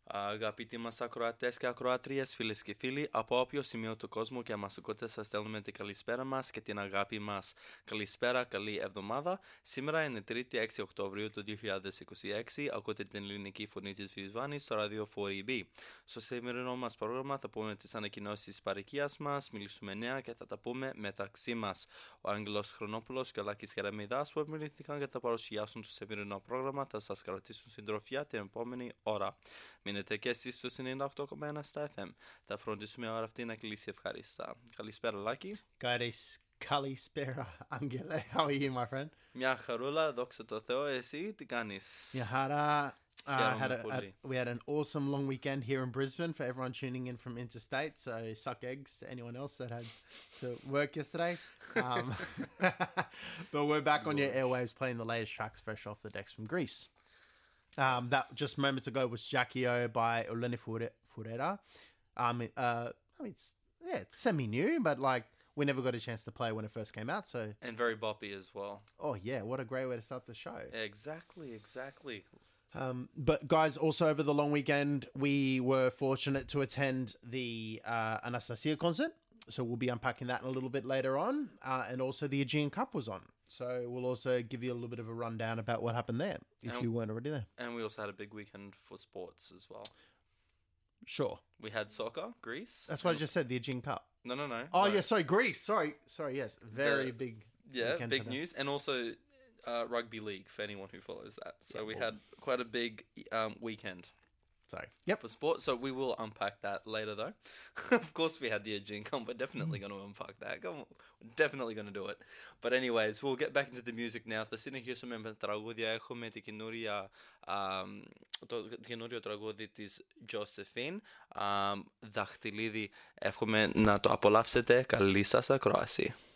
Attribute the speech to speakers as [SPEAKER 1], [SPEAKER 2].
[SPEAKER 1] Αγαπητοί μας ακροατές και ακροατρίες, φίλες και φίλοι, από όποιο σημείο του κόσμου και μας ακούτε, σας στέλνουμε την καλησπέρα μας και την αγάπη μας. Καλησπέρα, καλή εβδομάδα. Σήμερα είναι 3η 6 Οκτωβρίου του 2026. Ακούτε την ελληνική φωνή της Βυσβάνης στο ράδιο 4EB. Στο σημερινό μας πρόγραμμα θα πούμε τις ανακοινώσεις της παροικίας μας, μιλήσουμε νέα και θα τα πούμε μεταξύ μας. Ο Άγγελος Χρονόπουλος και ο Λάκης Κεραμιδάς που επιμελήθηκαν και θα παρουσιάσουν στο σημερινό πρόγραμμα θα σας κρατήσουν συντροφιά την επόμενη ώρα. Μείνετε και εσείς στο 98,1 στα FM. Θα φροντίσουμε η ώρα αυτή να κλείσει ευχάριστα. Καλησπέρα, Λάκη.
[SPEAKER 2] Kalispera, Angele. How are you, my friend?
[SPEAKER 1] Μια χαρούλα, δόξα τω Θεώ. Εσύ τι κάνεις?
[SPEAKER 2] Yeah, we had an awesome long weekend here in Brisbane for everyone tuning in from interstate. So suck eggs to anyone else that had to work yesterday. But we're back on your airwaves playing the latest tracks fresh off the decks from Greece. That just moments ago was Jackie-O by Eleni Furera. It's semi-new, but like we never got a chance to play when it first came out. So
[SPEAKER 1] And very boppy as well.
[SPEAKER 2] Oh yeah, what a great way to start the show.
[SPEAKER 1] Exactly.
[SPEAKER 2] But guys, also over the long weekend, we were fortunate to attend the Anastasia concert. So we'll be unpacking that a little bit later on. And also the Aegean Cup was on. So we'll also give you a little bit of a rundown about what happened there, if you weren't already there.
[SPEAKER 1] And we also had a big weekend for sports as well.
[SPEAKER 2] Sure.
[SPEAKER 1] We had soccer, Greece.
[SPEAKER 2] That's what I just said, the Aegean Cup.
[SPEAKER 1] No.
[SPEAKER 2] Oh, yeah, sorry, Greece. Sorry, yes. Very big.
[SPEAKER 1] Yeah, big news. And also rugby league for anyone who follows that. So we had quite a big weekend.
[SPEAKER 2] Sorry. Yep.
[SPEAKER 1] For sport, so we will unpack that later though. Of course we had the Aegean Cup, we're definitely going to unpack that. We're definitely going to do it. But anyways, we'll get back into the music now. Θα συνεχίσουμε με τραγούδια. Έχουμε το καινούριο τραγούδι της Josephine. Δαχτυλίδι. Εύχομαι να το απολαύσετε. Καλή σας ακρόαση.